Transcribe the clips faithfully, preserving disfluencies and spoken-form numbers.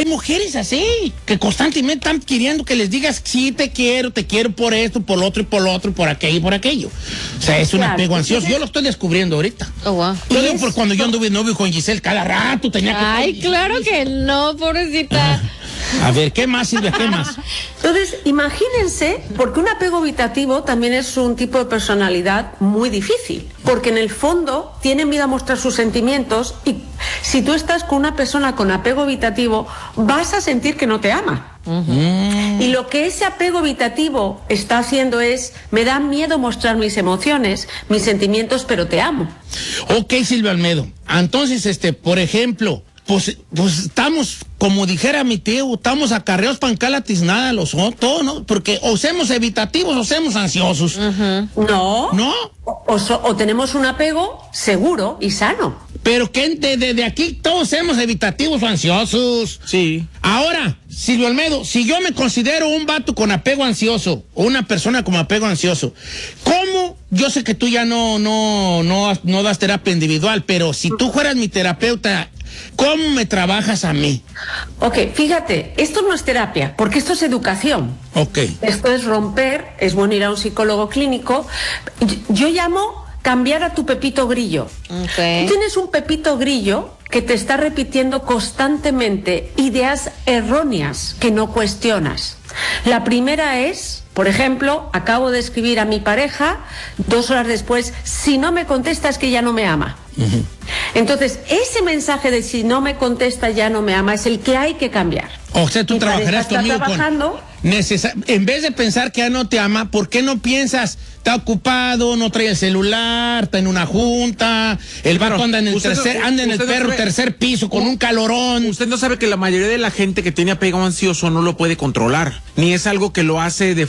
hay mujeres así, que constantemente están queriendo que les digas, sí, te quiero, te quiero por esto, por lo otro y por lo otro, y por aquello y por aquello. O sea, es un claro, apego ansioso. Yo lo estoy descubriendo ahorita. Oh, wow. Yo digo, por cuando yo anduve novio con Giselle, cada rato tenía que... Ay, claro que no, pobrecita. A ver, ¿qué más, Silvia? ¿Qué más? Entonces, imagínense, porque un apego evitativo también es un tipo de personalidad muy difícil, porque en el fondo tiene miedo a mostrar sus sentimientos y si tú estás con una persona con apego evitativo, vas a sentir que no te ama. Uh-huh. Y lo que ese apego evitativo está haciendo es, me da miedo mostrar mis emociones, mis sentimientos, pero te amo. Ok, Silvia Almedo. Entonces, este, por ejemplo... Pues, pues estamos, como dijera mi tío, estamos acarreados para tiznada los otros, ¿no? Porque o somos evitativos o somos ansiosos. Uh-huh. No. ¿No? O, o, so, o tenemos un apego seguro y sano. Pero que de, de, de aquí todos somos evitativos o ansiosos. Sí. Ahora, Silvio Almedo, si yo me considero un vato con apego ansioso, o una persona con apego ansioso, ¿cómo? Yo sé que tú ya no, no, no, no das terapia individual, pero si tú fueras mi terapeuta, ¿cómo me trabajas a mí? Ok, fíjate, esto no es terapia, porque esto es educación. Ok. Esto es romper, es bueno ir a un psicólogo clínico. Yo, yo llamo cambiar a tu pepito grillo. Okay. Tú tienes un pepito grillo que te está repitiendo constantemente ideas erróneas que no cuestionas. La primera es, por ejemplo, acabo de escribir a mi pareja, dos horas después, si no me contesta es que ya no me ama. Uh-huh. Entonces, ese mensaje de si no me contesta ya no me ama es el que hay que cambiar. O sea, tú mi trabajarás conmigo trabajando, con... Necesa... En vez de pensar que ya no te ama, ¿por qué no piensas? Está ocupado, no trae el celular, está en una junta, el vato anda en el tercer, no, anda en el perro no tercer piso con un calorón. Usted no sabe que la mayoría de la gente que tiene apego ansioso no lo puede controlar, ni es algo que lo hace de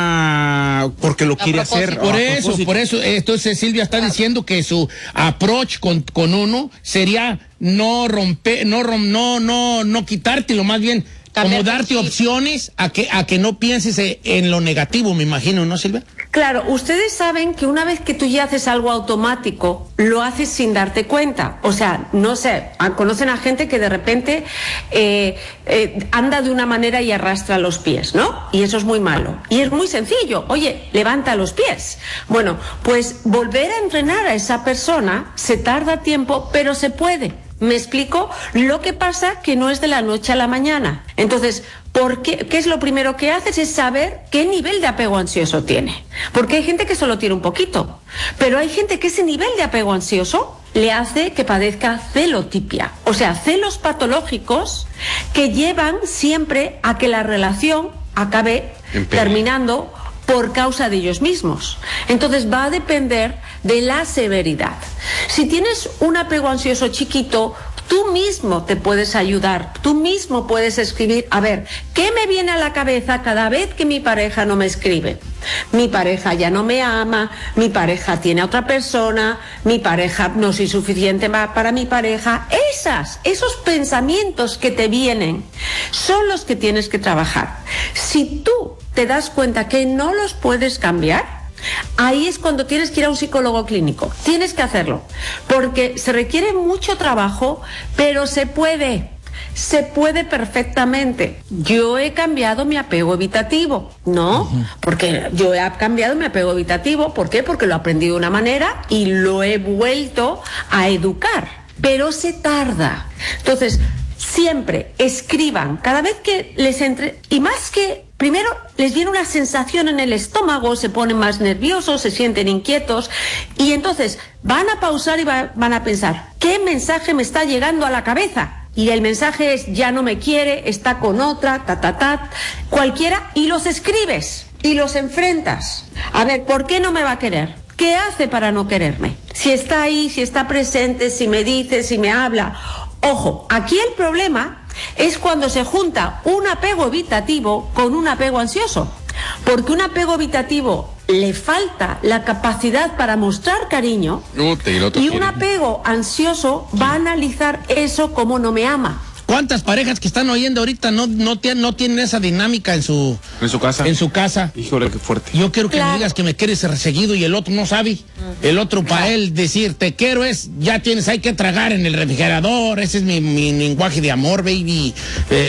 forma porque lo quiere hacer. Por eso, por eso, entonces Silvia está diciendo que su approach con, con uno sería no romper, no rom, no, no, no quitártelo, más bien como darte opciones a que, a que no pienses en lo negativo, me imagino, ¿no, Silvia? Claro, ustedes saben que una vez que tú ya haces algo automático, lo haces sin darte cuenta. O sea, no sé, conocen a gente que de repente eh, eh, anda de una manera y arrastra los pies, ¿no? Y eso es muy malo. Y es muy sencillo. Oye, levanta los pies. Bueno, pues volver a entrenar a esa persona se tarda tiempo, pero se puede. ¿Me explico? Lo que pasa que no es de la noche a la mañana. Entonces, ¿por qué? ¿Qué es lo primero que haces? Es saber qué nivel de apego ansioso tiene. Porque hay gente que solo tiene un poquito. Pero hay gente que ese nivel de apego ansioso le hace que padezca celotipia. O sea, celos patológicos que llevan siempre a que la relación acabe terminando por causa de ellos mismos. Entonces va a depender de la severidad. Si tienes un apego ansioso chiquito, tú mismo te puedes ayudar, tú mismo puedes escribir, a ver, ¿qué me viene a la cabeza cada vez que mi pareja no me escribe? Mi pareja ya no me ama, mi pareja tiene a otra persona, mi pareja no soy suficiente para mi pareja. Esas, esos pensamientos que te vienen son los que tienes que trabajar. Si tú te das cuenta que no los puedes cambiar, ahí es cuando tienes que ir a un psicólogo clínico. Tienes que hacerlo, porque se requiere mucho trabajo, pero se puede. Se puede perfectamente. Yo he cambiado mi apego evitativo, ¿no? Uh-huh. Porque yo he cambiado mi apego evitativo. ¿Por qué? Porque lo he aprendido de una manera y lo he vuelto a educar. Pero se tarda. Entonces, siempre escriban, cada vez que les entre, y más que, primero les viene una sensación en el estómago, se ponen más nerviosos, se sienten inquietos, y entonces van a pausar y va, van a pensar, ¿qué mensaje me está llegando a la cabeza? Y el mensaje es, ya no me quiere, está con otra, ta, ta, ta, cualquiera, y los escribes, y los enfrentas. A ver, ¿por qué no me va a querer? ¿Qué hace para no quererme? Si está ahí, si está presente, si me dice, si me habla. Ojo, aquí el problema es cuando se junta un apego evitativo con un apego ansioso. Porque un apego evitativo le falta la capacidad para mostrar cariño y un apego ansioso va a analizar eso como no me ama. ¿Cuántas parejas que están oyendo ahorita no, no, tienen, no tienen esa dinámica en su, en su casa? En su casa. Híjole, qué fuerte. Yo quiero que claro. me digas que me quieres seguido y el otro no sabe. Uh-huh. El otro para claro. él decir te quiero es, ya tienes, hay que tragar en el refrigerador. Ese es mi, mi lenguaje de amor, baby. Eh,